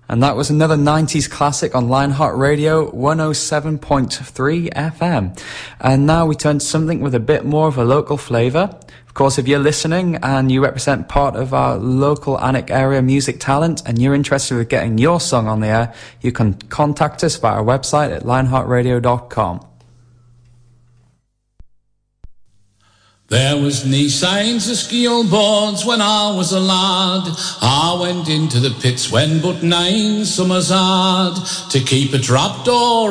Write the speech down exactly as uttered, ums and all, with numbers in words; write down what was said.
And that was another nineties classic on Lionheart Radio one oh seven point three F M. And now we turn to something with a bit more of a local flavour. Of course, if you're listening and you represent part of our local Alnwick area music talent and you're interested in getting your song on the air, you can contact us via our website at lionheart radio dot com. There was nae signs of skill boards when I was a lad. I went into the pits when but nine summers had to keep a trapdoor